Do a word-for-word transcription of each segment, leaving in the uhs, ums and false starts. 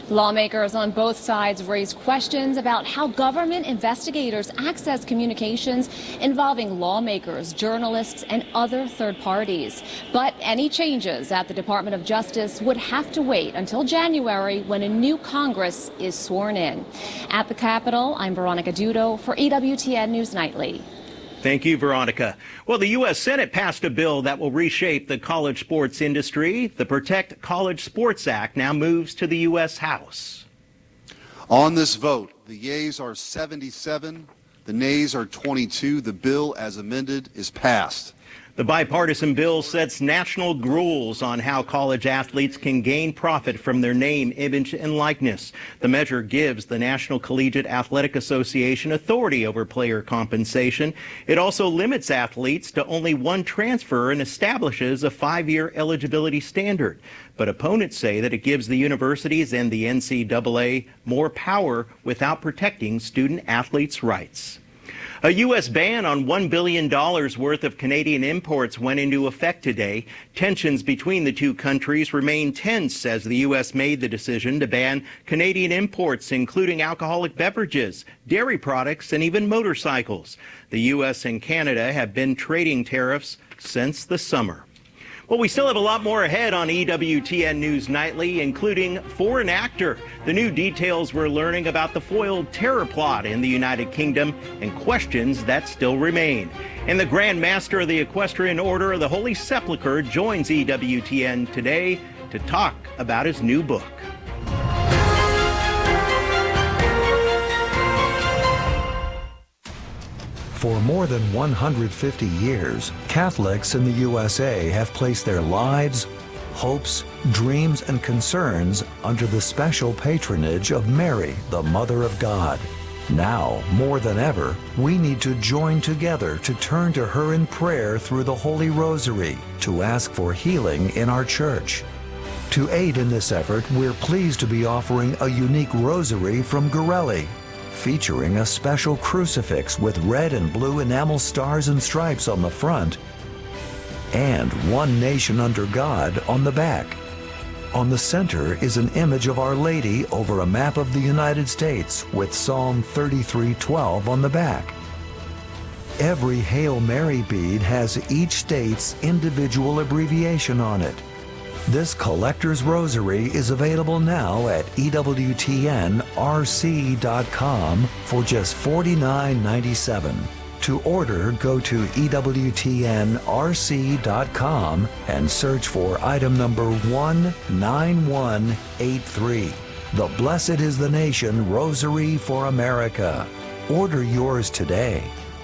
Lawmakers on both sides raised questions about how government investigators access communications involving lawmakers, journalists, and other third parties. But any changes at the Department of Justice would have to wait until January, when a new Congress is sworn in. At the Capitol, I'm Veronica Dudo for E W T N News Nightly. Thank you, Veronica. Well, the U S Senate passed a bill that will reshape the college sports industry. The Protect College Sports Act now moves to the U S House. On this vote, the yeas are seventy-seven, the nays are twenty-two. The bill, as amended, is passed. The bipartisan bill sets national rules on how college athletes can gain profit from their name, image, and likeness. The measure gives the National Collegiate Athletic Association authority over player compensation. It also limits athletes to only one transfer and establishes a five-year eligibility standard. But opponents say that it gives the universities and the N C double A more power without protecting student athletes' rights. A U S ban on one billion dollars worth of Canadian imports went into effect today. Tensions between the two countries remain tense as the U S made the decision to ban Canadian imports, including alcoholic beverages, dairy products, and even motorcycles. The U S and Canada have been trading tariffs since the summer. Well, we still have a lot more ahead on E W T N News Nightly, including Foreign Actor, the new details we're learning about the foiled terror plot in the United Kingdom, and questions that still remain. And the Grand Master of the Equestrian Order of the Holy Sepulchre joins E W T N today to talk about his new book. For more than one hundred fifty years, Catholics in the U S A have placed their lives, hopes, dreams, and concerns under the special patronage of Mary, the Mother of God. Now, more than ever, we need to join together to turn to her in prayer through the Holy Rosary to ask for healing in our church. To aid in this effort, we're pleased to be offering a unique rosary from Gorelli, featuring a special crucifix with red and blue enamel stars and stripes on the front and One Nation Under God on the back. On the center is an image of Our Lady over a map of the United States with Psalm thirty-three twelve on the back. Every Hail Mary bead has each state's individual abbreviation on it. This collector's rosary is available now at E W T N R C dot com for just forty-nine ninety-seven. To order, go to E W T N R C dot com and search for item number one nine one eight three. The Blessed is the Nation Rosary for America. Order yours today.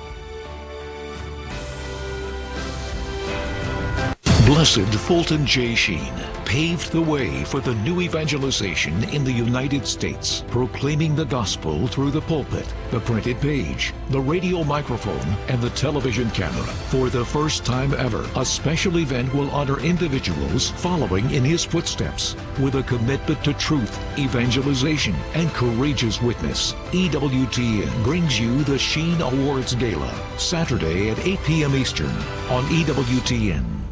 Blessed Fulton J. Sheen paved the way for the new evangelization in the United States, proclaiming the gospel through the pulpit, the printed page, the radio microphone, and the television camera. For the first time ever, a special event will honor individuals following in his footsteps with a commitment to truth, evangelization, and courageous witness. E W T N brings you the Sheen Awards Gala, Saturday at eight p m Eastern on E W T N.